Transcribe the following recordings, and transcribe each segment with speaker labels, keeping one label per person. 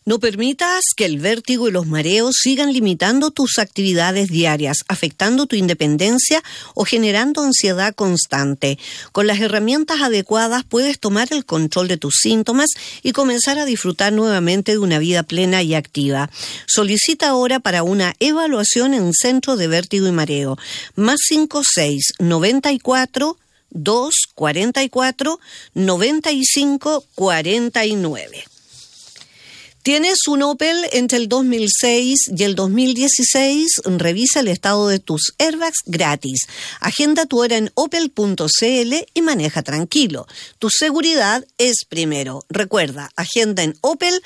Speaker 1: No permitas que el vértigo y los mareos sigan limitando tus actividades diarias, afectando tu independencia o generando ansiedad constante. Con las herramientas adecuadas puedes tomar el control de tus síntomas y comenzar a disfrutar nuevamente de una vida plena y activa. Solicita ahora para una evaluación en Centro de Vértigo y Mareo. +56 94 244 95 49. ¿Tienes un Opel entre el 2006 y el 2016? Revisa el estado de tus airbags gratis. Agenda tu hora en opel.cl y maneja tranquilo. Tu seguridad es primero. Recuerda, agenda en opel.cl.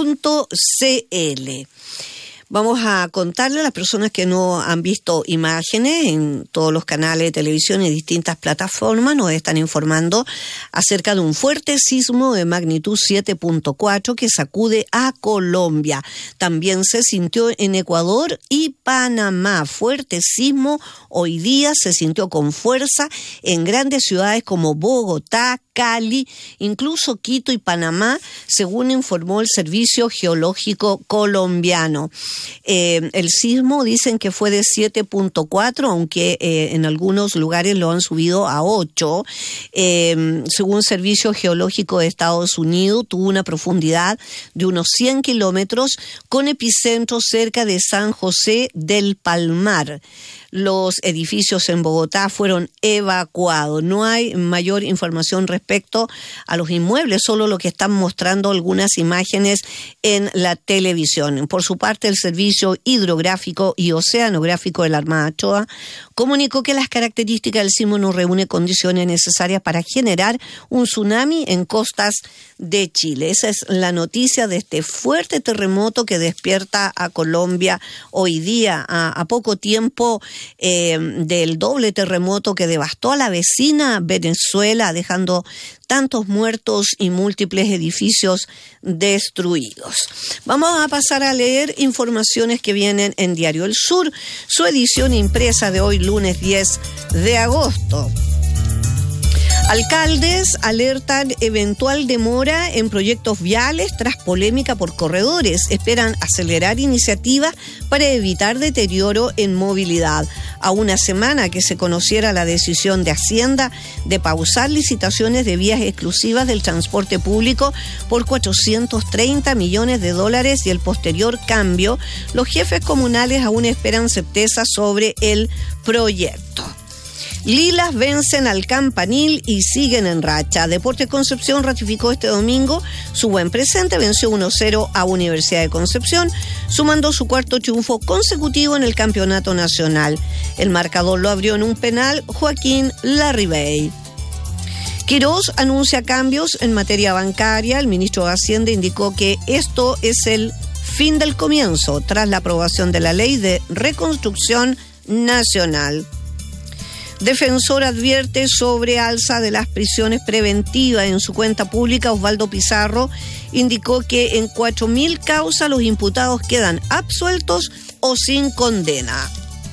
Speaker 1: Vamos a contarle a las personas que no han visto imágenes en todos los canales de televisión y distintas plataformas, nos están informando acerca de un fuerte sismo de magnitud 7.4 que sacude a Colombia. También se sintió en Ecuador y Panamá. Fuerte sismo hoy día se sintió con fuerza en grandes ciudades como Bogotá, Cali, incluso Quito y Panamá, según informó el Servicio Geológico Colombiano. El sismo dicen que fue de 7.4, aunque en algunos lugares lo han subido a 8. Según Servicio Geológico de Estados Unidos, tuvo una profundidad de unos 100 kilómetros con epicentro cerca de San José del Palmar. Los edificios en Bogotá fueron evacuados. No hay mayor información respecto a los inmuebles, solo lo que están mostrando algunas imágenes en la televisión. Por su parte, el Servicio Hidrográfico y Oceanográfico de la Armada Ochoa comunicó que las características del sismo no reúnen condiciones necesarias para generar un tsunami en costas de Chile. Esa es la noticia de este fuerte terremoto que despierta a Colombia hoy día, a poco tiempo del doble terremoto que devastó a la vecina Venezuela, dejando tantos muertos y múltiples edificios destruidos. Vamos a pasar a leer informaciones que vienen en Diario El Sur, su edición impresa de hoy, lunes 10 de agosto. Alcaldes alertan eventual demora en proyectos viales tras polémica por corredores. Esperan acelerar iniciativas para evitar deterioro en movilidad. A una semana que se conociera la decisión de Hacienda de pausar licitaciones de vías exclusivas del transporte público por $430 millones y el posterior cambio, los jefes comunales aún esperan certeza sobre el proyecto. Lilas vencen al Campanil y siguen en racha. Deportes Concepción ratificó este domingo su buen presente, venció 1-0 a Universidad de Concepción, sumando su cuarto triunfo consecutivo en el campeonato nacional. El marcador lo abrió en un penal Joaquín Larribey. Quirós anuncia cambios en materia bancaria. El ministro de Hacienda indicó que esto es el fin del comienzo tras la aprobación de la Ley de Reconstrucción Nacional. Defensor advierte sobre alza de las prisiones preventivas. En su cuenta pública, Osvaldo Pizarro indicó que en 4.000 causas los imputados quedan absueltos o sin condena.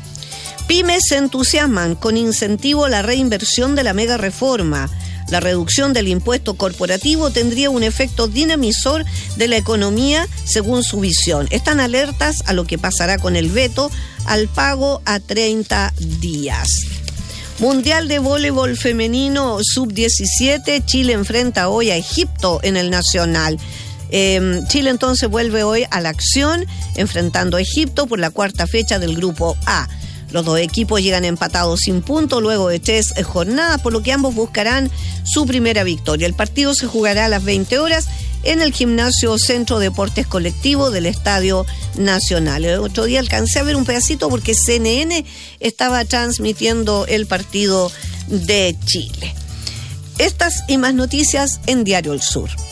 Speaker 1: Pymes se entusiasman con incentivo a la reinversión de la mega reforma. La reducción del impuesto corporativo tendría un efecto dinamizador de la economía según su visión. Están alertas a lo que pasará con el veto al pago a 30 días. Mundial de Voleibol Femenino Sub-17, Chile enfrenta hoy a Egipto en el Nacional. Chile entonces vuelve hoy a la acción, enfrentando a Egipto por la cuarta fecha del Grupo A. Los dos equipos llegan empatados sin puntos luego de 3 jornadas, por lo que ambos buscarán su primera victoria. El partido se jugará a las 20 horas en el Gimnasio Centro Deportes Colectivo del Estadio Nacional. El otro día alcancé a ver un pedacito porque CNN estaba transmitiendo el partido de Chile. Estas y más noticias en Diario El Sur.